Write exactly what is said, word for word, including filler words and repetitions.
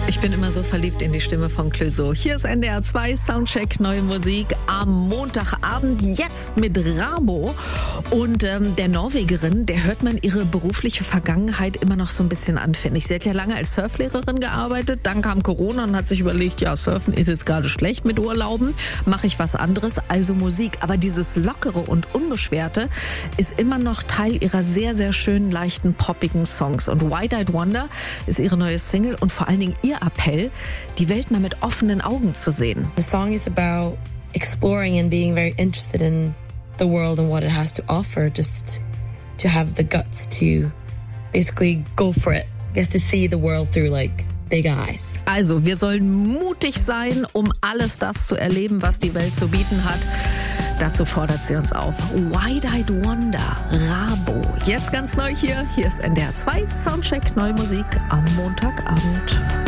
Ich bin immer so verliebt in die Stimme von Clouseau. Hier ist N D R zwei Soundcheck, neue Musik am Montagabend, jetzt mit Rabo. Und ähm, der Norwegerin, der hört man ihre berufliche Vergangenheit immer noch so ein bisschen an, finde ich. Sie hat ja lange als Surflehrerin gearbeitet, dann kam Corona und hat sich überlegt, ja, Surfen ist jetzt gerade schlecht mit Urlauben, mache ich was anderes, also Musik. Aber dieses Lockere und Unbeschwerte ist immer noch Teil ihrer sehr, sehr schönen, leichten, poppigen Songs. Und Wide-Eyed Wonder ist ihre neue Single und vor allen Dingen ihr Appell, die Welt mal mit offenen Augen zu sehen. The song is about exploring and being very interested in the world and what it has to offer, just to have the guts to basically go for it. I guess to see the world through like big eyes. Also, wir sollen mutig sein, um alles das zu erleben, was die Welt zu bieten hat. Dazu fordert sie uns auf. Wide-Eyed Wonder, Rabo. Jetzt ganz neu hier. Hier ist N D R zwei Soundcheck, neue Musik am Montagabend.